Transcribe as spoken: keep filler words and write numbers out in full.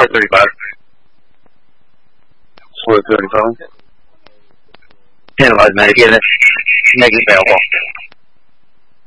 four thirty-five. four thirty-five. ten advised medic, get it. Make it available.